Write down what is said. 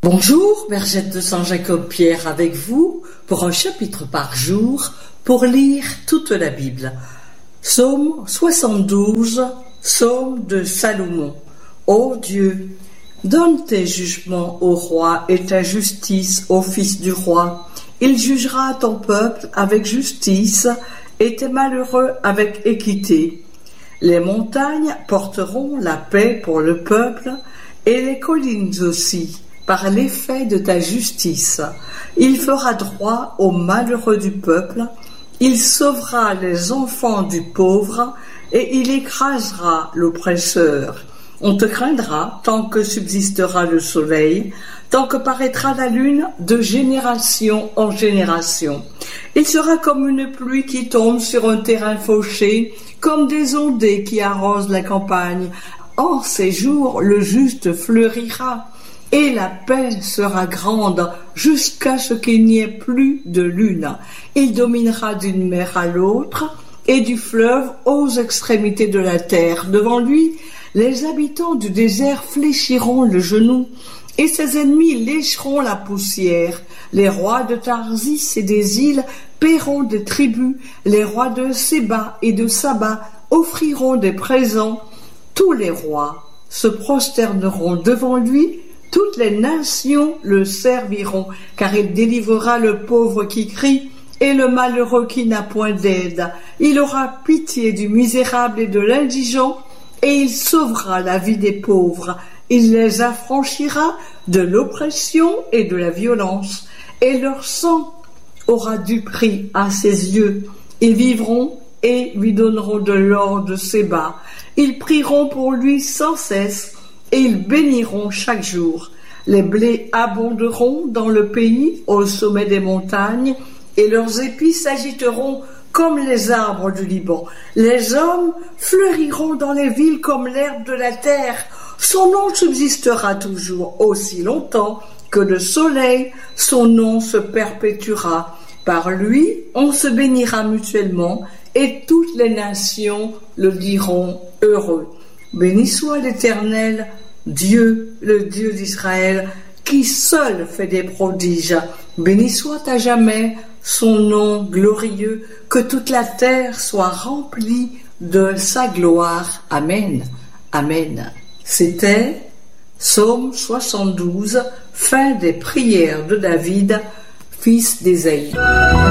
Bonjour, Bergette de Saint-Jacob-Pierre avec vous pour un chapitre par jour pour lire toute la Bible. Psaume 72, psaume de Salomon. Ô Dieu, donne tes jugements au roi et ta justice au fils du roi. Il jugera ton peuple avec justice et tes malheureux avec équité. Les montagnes porteront la paix pour le peuple et les collines aussi. Par l'effet de ta justice, il fera droit aux malheureux du peuple, il sauvera les enfants du pauvre et il écrasera l'oppresseur. On te craindra tant que subsistera le soleil, tant que paraîtra la lune de génération en génération. Il sera comme une pluie qui tombe sur un terrain fauché, comme des ondées qui arrosent la campagne. En ces jours, le juste fleurira. Et la paix sera grande jusqu'à ce qu'il n'y ait plus de lune. Il dominera d'une mer à l'autre et du fleuve aux extrémités de la terre. Devant lui, les habitants du désert fléchiront le genou et ses ennemis lécheront la poussière. Les rois de Tarsis et des îles paieront des tributs. Les rois de Séba et de Saba offriront des présents. Tous les rois se prosterneront devant lui. Toutes les nations le serviront, car il délivrera le pauvre qui crie et le malheureux qui n'a point d'aide. Il aura pitié du misérable et de l'indigent, et il sauvera la vie des pauvres. Il les affranchira de l'oppression et de la violence, et leur sang aura du prix à ses yeux. Ils vivront et lui donneront de l'or de Séba. Ils prieront pour lui sans cesse, et ils béniront chaque jour. Les blés abonderont dans le pays, au sommet des montagnes, et leurs épis s'agiteront comme les arbres du Liban. Les hommes fleuriront dans les villes comme l'herbe de la terre. Son nom subsistera toujours aussi longtemps que le soleil, son nom se perpétuera. Par lui, on se bénira mutuellement, et toutes les nations le diront heureux. Béni soit l'Éternel, Dieu, le Dieu d'Israël, qui seul fait des prodiges. Béni soit à jamais son nom glorieux, que toute la terre soit remplie de sa gloire. Amen. Amen. C'était Psaume 72, fin des prières de David, fils d'Ésaïe.